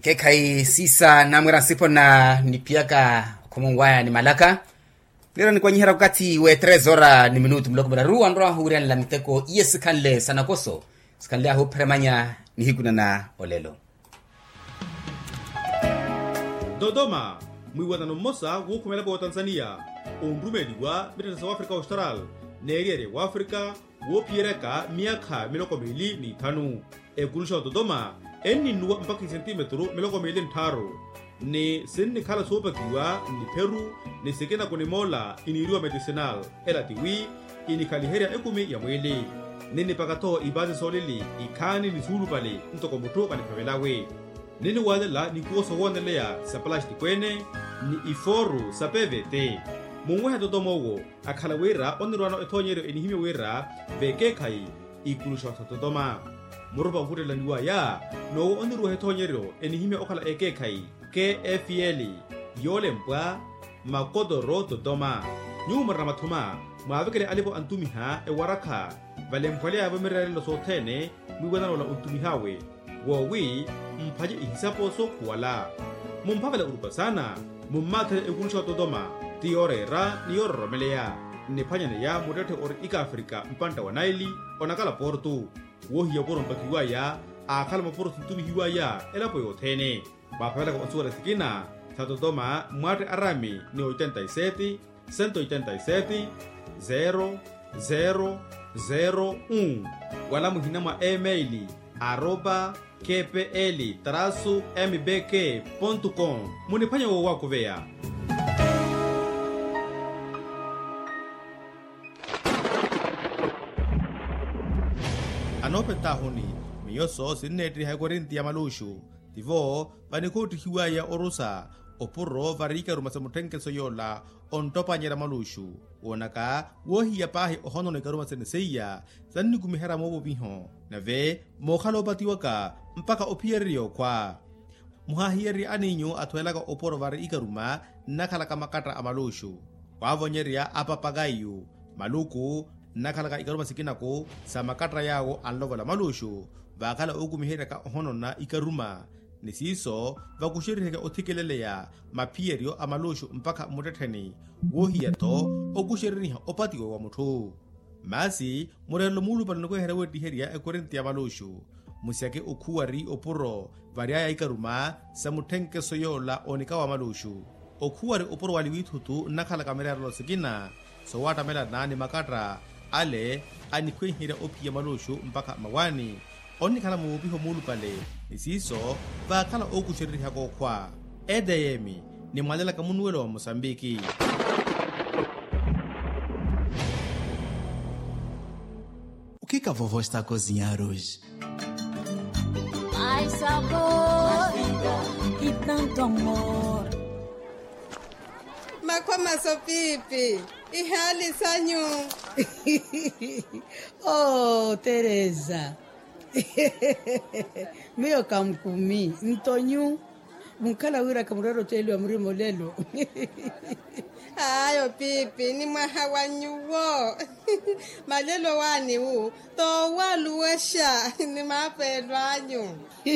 ke kai sisa namwera sipo na nipiaka kumungwaya ni malaka lero ni kwa nyihera wakati we 3 horas ni minutu mloko mara ruwa nroa hurian la miteko yes kanle sana koso skanle aho premanya ni hikuna na olelo Dodoma mwiwatano mosa wukumela kwa Tanzania ondrumeli wa Mitata wa Afrika Austral neriere wa Afrika wo piereka miaka miloko mili ni tanu ekulusha Dodoma eni nuwa mpaka centimetro miloko mili ntaro ni sinni kala sopa kiwa ni Peru ni sekena kone mola iniriwa medicinal ela tiwi ini kaliheria ekumi ya mwili nini pakato ibazi solili ikani ni suru pale ntoko muto kanipavelawe nini walela ni kuoso wandelea sa plasti kwene ni iforu sa PVT mungwe Dodoma wo akhala wera onirwano etonyero enihime wera beke kai ikulusha Dodoma muruba hurela niwa ya no onirwa etonyero enihime okhala eke kai KFL yolempwa makodoro Dodoma nyuma ramathuma mwavekele alipo antumiha ewaraka valempwale abamiralo sotene mwiwana la untumihawe wowi mpaje ihisapo so kuwala mumpavela urupa sana mummate ekulusha Dodoma tiorera ni yorromelea nepanyane ya mudete or ika Afrika mpanta wa Naili onakala portu wohi ya boron pakiwaya akala maporo tuntumi hiwaya elapo yothene bapavela kwa onsura sikina sa Dodoma mwate arami ni 87 187 0001 wala muhinama emaili @kpl-mbk.com munipanya wo wako vea anope tahoni miyoso sinetri haikorinti ya malushu tivo vanikoti hiwaya orusa opuro varika rumasamutenkeso yola ontopanyera malushu wonaka wohi ya pahi ohono ne karuma seneseya zanni kumihera mobo biho nave mokhalo patiwaka mpaka opierio kwa muhahieri aninyo atwelaga oporo varika ruma nakhalaka makatra amalushu wavonyeria apapagayu maluku nakhalaka ikaruma sikinako sa makatra yago anlovola malushu vakhala okumihereka ohono na ikaruma nisiso vakushiriheka othikeleleya mapierio amalushu mpaka mutetheni wohiyato okushiririha opatiwe wa muthu masi murelo mulu palinokwehera wetiheria ekorinti ya malushu musiake okhuwari opuro variaya ikaruma samuthenkeso yola onika wa malushu okhuwari opuro wali withutu nakhala kamereralo sikina sowatamela nani makatra ale anikwehira ophiya malushu mpaka mawani onikhala muupiho mulu pale nisiso vakhala okushiririha kokhwa edayemi ni mwalela kamunuwelo wa Mosambiki O que a vovó está a cozinhar hoje? Mais sabor, mais vida e tanto amor. Makwama sopipi, ihali sanyu. Oh, Teresa. Mio kamkumi, ntonyu. Munkala wira kamurero telu amrimo lelo. Ayo pipi ni mahawanyuwo. Malelo wani wu to waluwesha ni mapelwanyu.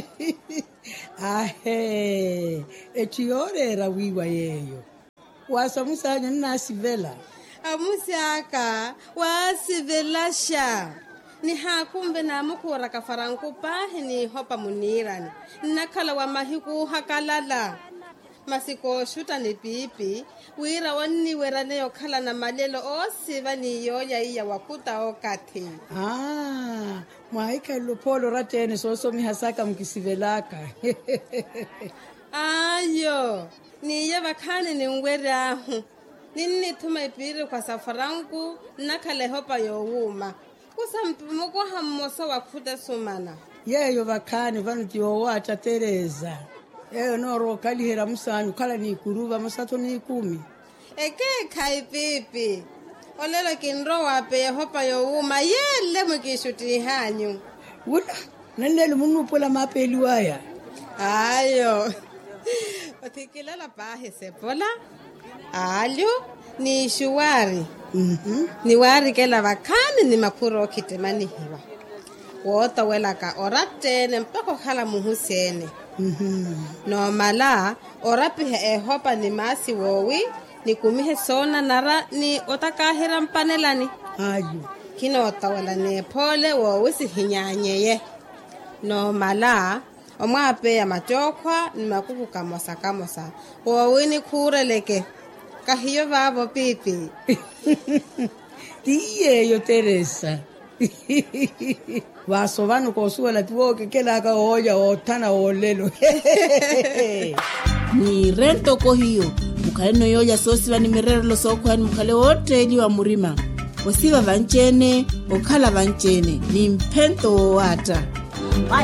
Ahe, etiorera wiwa yeyo. Wasamusanya nasivela. Amusiaka wasivelasha. Ni hakumbe na mukura kafaranku pahi ni hopa munirani. Nakala wa mahiku hakalala. Masiko shuta ni pipi. Wira wani werane yokala na malelo osiva ni yoya iya wakuta okati. Mwaika ilopolo ratene soso mihasaka mkisivelaka. Ayo, ni yaba kane ni ngwere ahu. Nini tuma ipiri kwa safaranku nakale hopa yowuma. Kusampumuko hammoso wakuta sumana. Yeyo bakani vanuti owacha Teresa. Yeyo noro kalihera musanyu kala ni kuruva musato ni 10. Eke kai pipi. Olelo kinro wape hopa yowuma yele mukishuti hanyu. Wula, nalelo munupola mapeli waya. Ayo. Otikilela pahe sepola. Alyo ni shuwari. Ni wari kela vakani ni makuro kitemani hiwa. wota welaka oratene mpako khala muhusene. No mala orapihe ehopa ni masi wowi ni kumihe sona nara ni otakahira mpanelani. Ayu. Kino otawela ne pole wowi si hinyanyeye. No mala omwape ya machokwa ni makuku kamosa. Wowi ni kureleke. Kahiyo vavo pipi. Tiye yo Teresa. Vaso vanu kosuela tuoke kela ka hoya otana olelo. Ni rento kohiyo. Mukale no yoya sosi vani mirero lo soko ni mukale wote ili wa murima. Osiva vanchene, okala vanchene. Ni mpento wata.